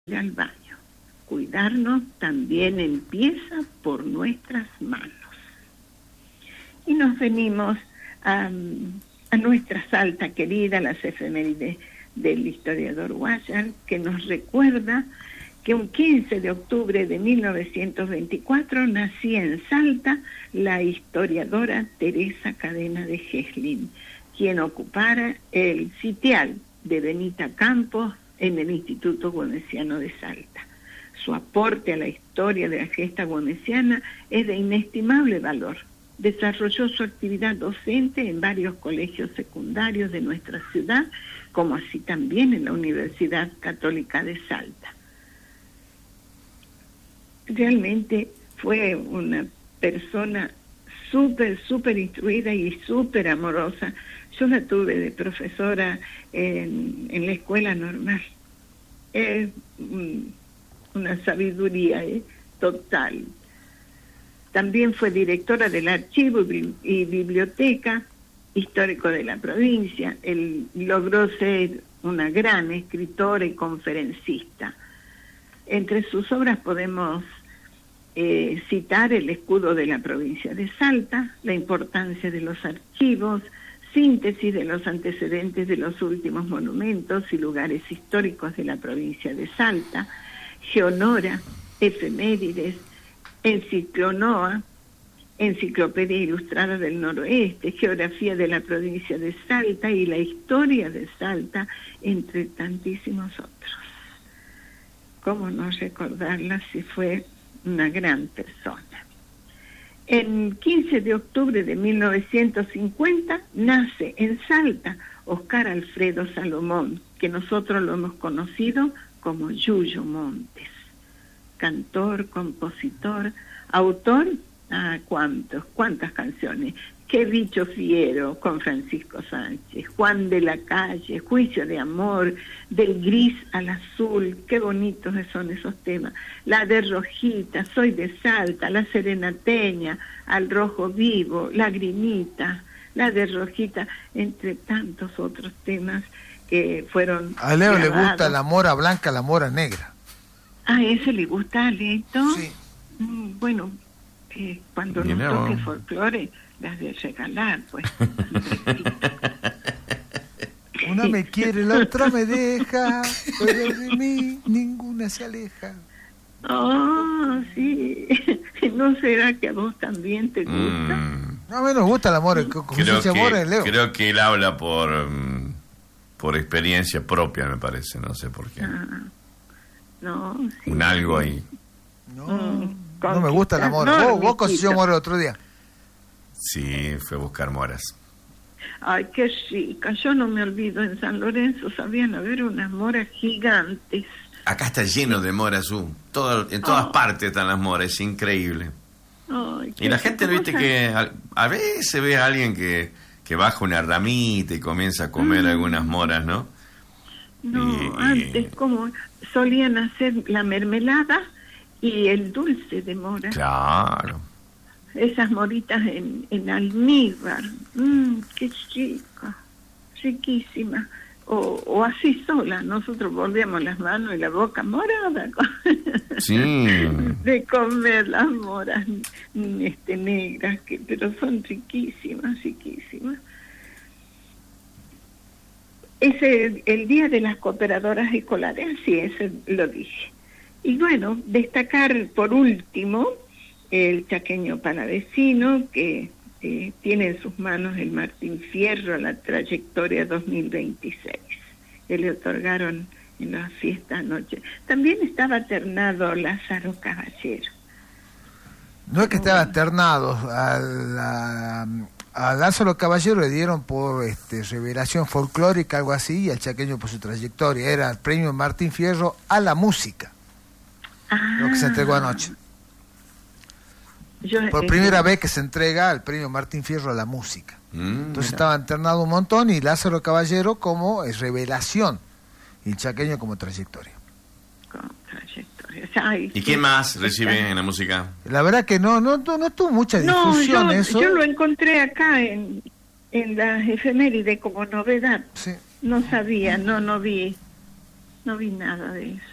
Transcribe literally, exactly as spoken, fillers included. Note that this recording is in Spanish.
al baño. Cuidarnos también empieza por nuestras manos. Y nos venimos a, a nuestra Salta querida, las efemérides del historiador Guayar, que nos recuerda que un quince de octubre de mil novecientos veinticuatro nacía en Salta la historiadora Teresa Cadena de Geslin, quien ocupara el sitial de Benita Campos en el Instituto Güemesiano de Salta. Su aporte a la historia de la gesta güemesiana es de inestimable valor. Desarrolló su actividad docente en varios colegios secundarios de nuestra ciudad, como así también en la Universidad Católica de Salta. Realmente fue una persona súper, súper instruida y súper amorosa. Yo la tuve de profesora en, en la escuela normal. Es una sabiduría eh, total. También fue directora del archivo y biblioteca histórico de la provincia. Él logró ser una gran escritora y conferencista. Entre sus obras podemos eh, citar El escudo de la provincia de Salta, La importancia de los archivos, Síntesis de los antecedentes de los últimos monumentos y lugares históricos de la provincia de Salta, Geonora, Efemérides, Enciclonoa, Enciclopedia Ilustrada del Noroeste, Geografía de la provincia de Salta y la historia de Salta, entre tantísimos otros. ¿Cómo no recordarla si fue una gran persona? El quince de octubre de mil novecientos cincuenta nace en Salta Oscar Alfredo Salomón, que nosotros lo hemos conocido como Yuyo Montes. Cantor, compositor, autor, ah, ¿cuántos? ¿Cuántas canciones? Qué bicho fiero con Francisco Sánchez, Juan de la Calle, Juicio de amor, Del gris al azul, qué bonitos son esos temas. La de Rojita, Soy de Salta, La serenateña, Al rojo vivo, Lagrimita, la de Rojita, entre tantos otros temas que fueron a Leo grabados. Le gusta la mora blanca, la mora negra. ¿A ese le gusta a Leito? Sí. Mm, bueno, eh, cuando Bien, nos no. toque folclore, las de regalar, pues. Una me quiere, la otra me deja, pero de mí ninguna se aleja. Oh, sí. ¿No será que a vos también te gusta? Mm, No, a mí nos gusta el amor, como creo, se llama que, Leo. creo que él habla por, mm, por experiencia propia, me parece, no sé por qué. Ah, no, sí. Un algo ahí. No, Mm, no me gusta el amor. conquistador, Vos, vos consiguió mijito. amor el otro día. Sí, fue a buscar moras. Ay, qué rica. Yo no me olvido, en San Lorenzo sabían haber unas moras gigantes. Acá está lleno de moras, uh. Todo, en todas Oh. partes están las moras, es increíble. Ay, Y la qué gente, viste cosa. que a, a veces ve a alguien que, que baja una ramita y comienza a comer Mm. algunas moras, ¿no? No, Y- y- antes como solían hacer la mermelada y el dulce de mora. Claro. Esas moritas en, en almíbar. Mmm, qué rica, riquísima. O, o así sola, nosotros volvíamos las manos y la boca morada Sí. de comer las moras este, negras, que, pero son riquísimas, riquísimas. Ese, el Día de las Cooperadoras Escolares, sí, ese lo dije. Y bueno, destacar por último el chaqueño palavecino, que eh, tiene en sus manos el Martín Fierro a la trayectoria dos mil veintiséis, que le otorgaron en la fiesta anoche. También estaba ternado Lázaro Caballero. No es que estaba ternado, a, la, a Lázaro Caballero le dieron por este, revelación folclórica, algo así, y al chaqueño por su trayectoria. Era el premio Martín Fierro a la música, Ah, lo que se entregó anoche. yo, Por eh, primera vez que se entrega el premio Martín Fierro a la música. Mm, Entonces mira. estaba internado un montón, y Lázaro Caballero como es revelación, y el chaqueño como trayectoria. con trayectoria. Ay, ¿Y sí. qué más recibe en la música? La verdad que no no no, no tuvo mucha No, difusión yo, eso. yo lo encontré acá en, en las efemérides como novedad. Sí. No sabía, no, no vi, no vi nada de eso.